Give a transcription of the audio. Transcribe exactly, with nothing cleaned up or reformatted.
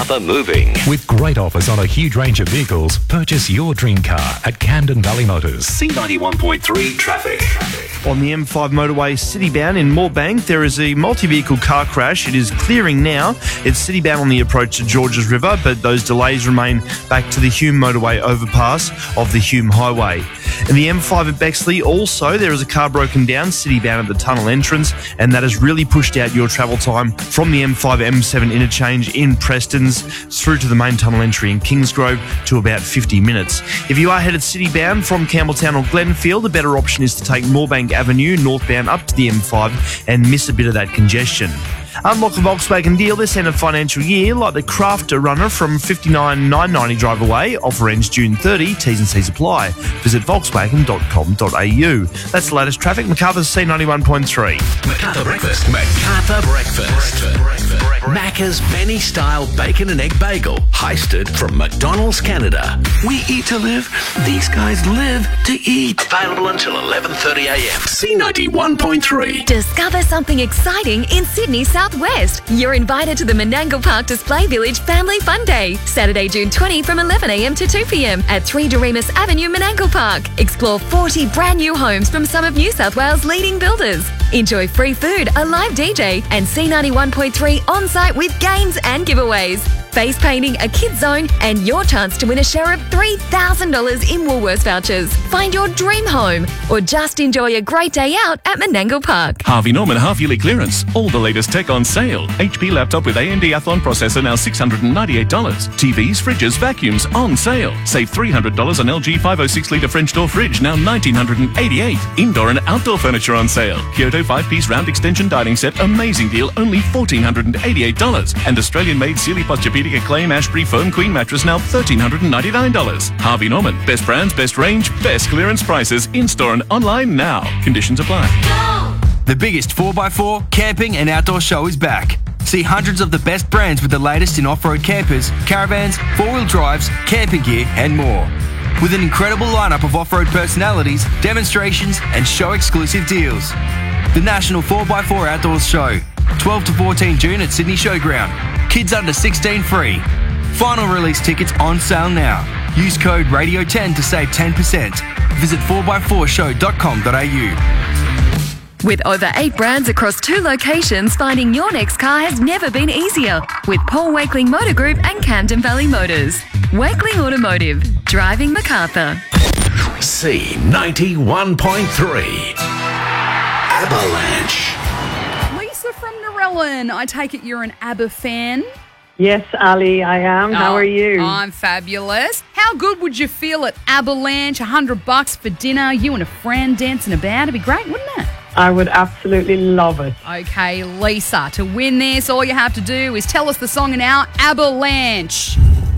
Macarthur Moving. With great offers on a huge range of vehicles, purchase your dream car at Camden Valley Motors. C ninety-one point three traffic. On the M five motorway citybound in Moorebank, there is a multi-vehicle car crash. It is clearing now. It's citybound on the approach to Georges River, but those delays remain back to the Hume motorway overpass of the Hume Highway. In the M five at Bexley, also, there is a car broken down citybound at the tunnel entrance, and that has really pushed out your travel time from the M five M seven interchange in Prestons through to the main tunnel entry in Kingsgrove to about fifty minutes. If you are headed citybound from Campbelltown or Glenfield, the better option is to take Moorebank Avenue northbound up to the M five and miss a bit of that congestion. Unlock a Volkswagen deal this end of financial year, like the Crafter Runner from fifty-nine nine ninety drive away. Offer ends June thirtieth. T's and C's apply. Visit volkswagen dot com dot a u. That's the latest traffic. Macarthur's C ninety-one point three. Macarthur Breakfast. Macarthur Breakfast. Breakfast. Macca's Benny-style bacon and egg bagel, heisted from McDonald's Canada. We eat to live. These guys live to eat. Available until eleven thirty a m. C ninety-one point three. Discover something exciting in Sydney Southwest. You're invited to the Menangle Park Display Village Family Fun Day, Saturday, June twentieth from eleven a m to two p m at three Doremus Avenue, Menangle Park. Explore forty brand new homes from some of New South Wales' leading builders. Enjoy free food, a live D J, and C ninety-one point three on-site with games and giveaways. Face painting, a kids zone, and your chance to win a share of three thousand dollars in Woolworths vouchers. Find your dream home or just enjoy a great day out at Menangle Park. Harvey Norman half-yearly clearance. All the latest tech on sale. H P laptop with A M D Athlon processor now six hundred ninety-eight dollars. T Vs, fridges, vacuums on sale. Save three hundred dollars on L G five oh six litre French door fridge, now one thousand nine hundred eighty-eight dollars. Indoor and outdoor furniture on sale. Kyoto five-piece round extension dining set, amazing deal, only one thousand four hundred eighty-eight dollars. And Australian-made Sealy Posturepedic Acclaim Ashbury Foam Queen mattress, now one thousand three hundred ninety-nine dollars. Harvey Norman, best brands, best range, best clearance prices, in-store and online now. Conditions apply. The biggest four by four camping and outdoor show is back. See hundreds of the best brands with the latest in off-road campers, caravans, four-wheel drives, camping gear and more. With an incredible lineup of off-road personalities, demonstrations and show-exclusive deals. The National four by four Outdoors Show, twelve to fourteen June at Sydney Showground. Kids under sixteen free. Final release tickets on sale now. Use code radio ten to save ten percent. Visit four by four show dot com dot a u. With over eight brands across two locations, finding your next car has never been easier. With Paul Wakeling Motor Group and Camden Valley Motors. Wakeling Automotive. Driving Macarthur. C ninety-one point three. Avalanche. Lisa from Narellan. I take it you're an ABBA fan? Yes, Ali, I am. How Oh, are you? I'm fabulous. How good would you feel at Avalanche? A hundred bucks for dinner, you and a friend dancing about. It'd be great, wouldn't it? I would absolutely love it. Okay, Lisa, to win this, all you have to do is tell us the song in our Avalanche.